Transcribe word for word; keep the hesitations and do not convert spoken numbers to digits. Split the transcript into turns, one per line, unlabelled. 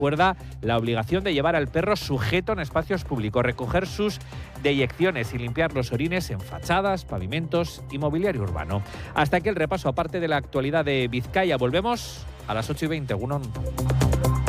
Recuerda la obligación de llevar al perro sujeto en espacios públicos, recoger sus deyecciones y limpiar los orines en fachadas, pavimentos y mobiliario urbano. Hasta aquí el repaso aparte de la actualidad de Vizcaya. Volvemos a las ocho y veinte. Egunon.